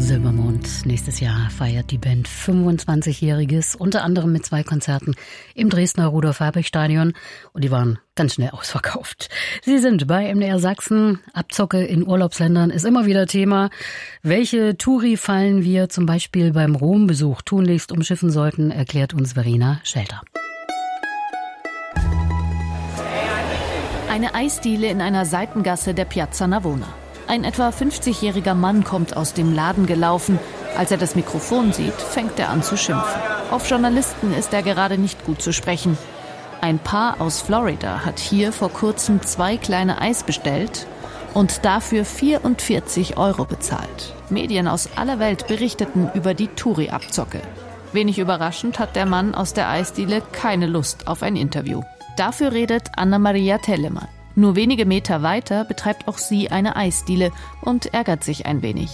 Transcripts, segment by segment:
Silbermond. Nächstes Jahr feiert die Band 25-Jähriges, unter anderem mit 2 Konzerten im Dresdner Rudolf-Habich-Stadion. Und die waren ganz schnell ausverkauft. Sie sind bei MDR Sachsen. Abzocke in Urlaubsländern ist immer wieder Thema. Welche Touri-Fallen wir zum Beispiel beim Rom-Besuch tunlichst umschiffen sollten, erklärt uns Verena Schelter. Eine Eisdiele in einer Seitengasse der Piazza Navona. Ein etwa 50-jähriger Mann kommt aus dem Laden gelaufen. Als er das Mikrofon sieht, fängt er an zu schimpfen. Auf Journalisten ist er gerade nicht gut zu sprechen. Ein Paar aus Florida hat hier vor kurzem 2 kleine Eis bestellt und dafür 44 € bezahlt. Medien aus aller Welt berichteten über die Touri-Abzocke. Wenig überraschend hat der Mann aus der Eisdiele keine Lust auf ein Interview. Dafür redet Anna-Maria Telemann. Nur wenige Meter weiter betreibt auch sie eine Eisdiele und ärgert sich ein wenig.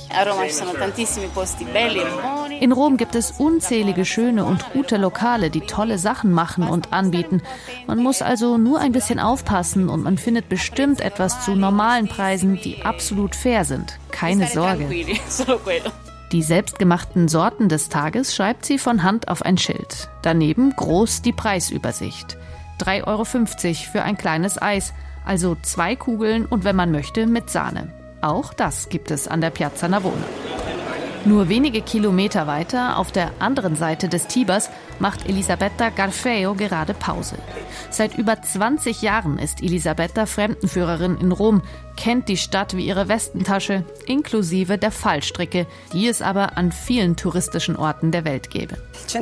In Rom gibt es unzählige schöne und gute Lokale, die tolle Sachen machen und anbieten. Man muss also nur ein bisschen aufpassen und man findet bestimmt etwas zu normalen Preisen, die absolut fair sind. Keine Sorge. Die selbstgemachten Sorten des Tages schreibt sie von Hand auf ein Schild. Daneben groß die Preisübersicht. 3,50 € für ein kleines Eis. Also 2 Kugeln und wenn man möchte, mit Sahne. Auch das gibt es an der Piazza Navona. Nur wenige Kilometer weiter, auf der anderen Seite des Tibers, macht Elisabetta Garfeo gerade Pause. Seit über 20 Jahren ist Elisabetta Fremdenführerin in Rom, kennt die Stadt wie ihre Westentasche, inklusive der Fallstricke, die es aber an vielen touristischen Orten der Welt gäbe.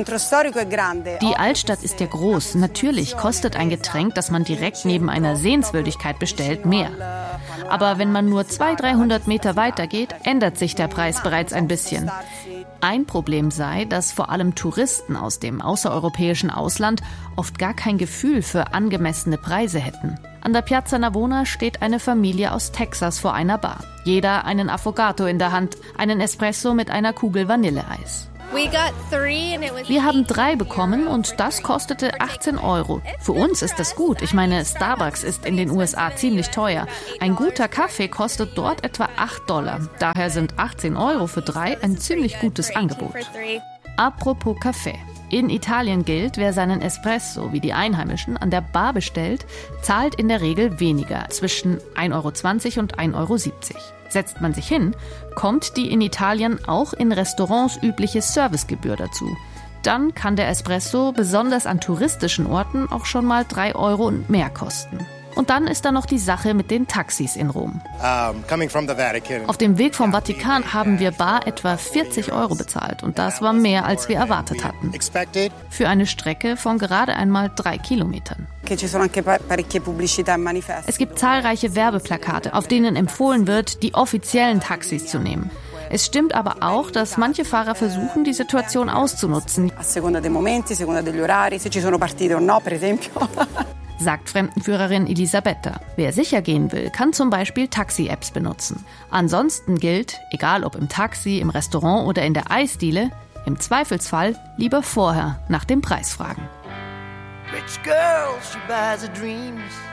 Die Altstadt ist ja groß. Natürlich kostet ein Getränk, das man direkt neben einer Sehenswürdigkeit bestellt, mehr. Aber wenn man nur 200-300 Meter weiter geht, ändert sich der Preis bereits ein bisschen. Ein Problem sei, dass vor allem Touristen aus dem außereuropäischen Ausland oft gar kein Gefühl für angemessene Preise hätten. An der Piazza Navona steht eine Familie aus Texas vor einer Bar. Jeder einen Affogato in der Hand, einen Espresso mit einer Kugel Vanilleeis. Wir haben 3 bekommen und das kostete 18 €. Für uns ist das gut. Ich meine, Starbucks ist in den USA ziemlich teuer. Ein guter Kaffee kostet dort etwa $8. Daher sind 18 € für 3 ein ziemlich gutes Angebot. Apropos Kaffee. In Italien gilt, wer seinen Espresso wie die Einheimischen an der Bar bestellt, zahlt in der Regel weniger, zwischen 1,20 € und 1,70 €. Setzt man sich hin, kommt die in Italien auch in Restaurants übliche Servicegebühr dazu. Dann kann der Espresso besonders an touristischen Orten auch schon mal 3 € und mehr kosten. Und dann ist da noch die Sache mit den Taxis in Rom. Auf dem Weg vom Vatikan haben wir bar etwa 40 € bezahlt und das war mehr, als wir erwartet hatten. Für eine Strecke von gerade einmal 3 Kilometern. Es gibt zahlreiche Werbeplakate, auf denen empfohlen wird, die offiziellen Taxis zu nehmen. Es stimmt aber auch, dass manche Fahrer versuchen, die Situation auszunutzen. Sagt Fremdenführerin Elisabetta. Wer sicher gehen will, kann zum Beispiel Taxi-Apps benutzen. Ansonsten gilt, egal ob im Taxi, im Restaurant oder in der Eisdiele, im Zweifelsfall lieber vorher nach dem Preis fragen. Rich girl, she buys her dreams.